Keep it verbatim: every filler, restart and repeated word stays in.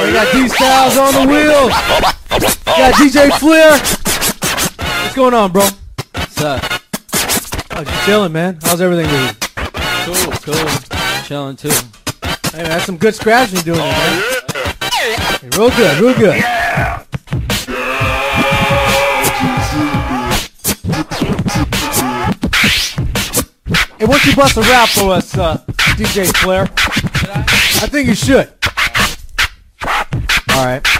We got D-Styles on the wheel. We got D J Flair. What's going on, bro? What's up? Oh, you chilling, man? How's everything with you? Cool, cool. Chilling too. Hey, man, that's some good scratching doing it, man. Hey, real good, real good. Hey, why don't you bust a rap for us, uh, D J Flair? I think you should. All right.